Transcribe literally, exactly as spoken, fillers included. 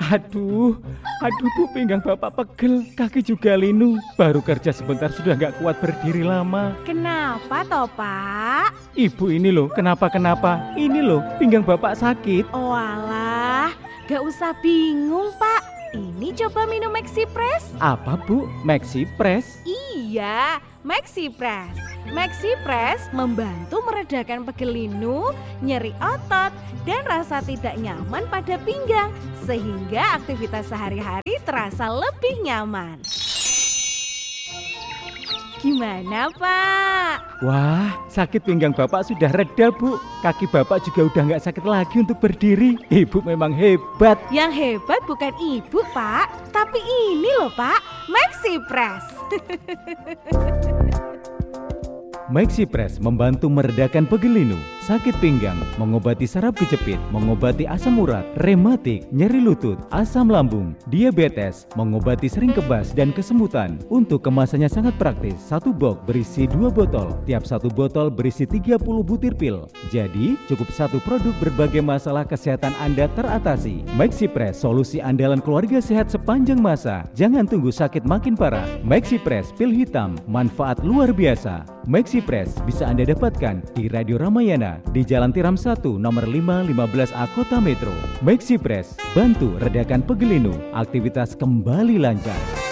Aduh, aduh Bu, pinggang Bapak pegel, kaki juga linu. Baru kerja sebentar sudah nggak kuat berdiri lama. Kenapa toh Pak? Ibu ini loh, kenapa-kenapa? Ini loh, pinggang Bapak sakit. Oh alah, gak usah bingung Pak. Ini coba minum Maxi-Press. Apa Bu? Maxi-Press? Iya, Maxi-Press. Maxi-Press membantu meredakan pegel linu, nyeri otot, dan rasa tidak nyaman pada pinggang, sehingga aktivitas sehari-hari terasa lebih nyaman. Gimana Pak? Wah, sakit pinggang Bapak sudah reda Bu. Kaki Bapak juga udah nggak sakit lagi untuk berdiri. Ibu memang hebat. Yang hebat bukan ibu Pak, tapi ini loh Pak, Maxi-Press. Maxi-Press membantu meredakan pegel linu, sakit pinggang, mengobati saraf kejepit, mengobati asam urat, rematik, nyeri lutut, asam lambung, diabetes, mengobati sering kebas dan kesemutan. Untuk kemasannya sangat praktis, satu box berisi dua botol, tiap satu botol berisi tiga puluh butir pil. Jadi cukup satu produk berbagai masalah kesehatan Anda teratasi. Maxi-Press, solusi andalan keluarga sehat sepanjang masa. Jangan tunggu sakit makin parah. Maxi-Press, pil hitam, manfaat luar biasa. Maxi-Press bisa Anda dapatkan di Radio Ramayana di Jalan Tiram satu nomor lima lima belas A Kota Metro. Maxi-Press bantu redakan pegel linu, aktivitas kembali lancar.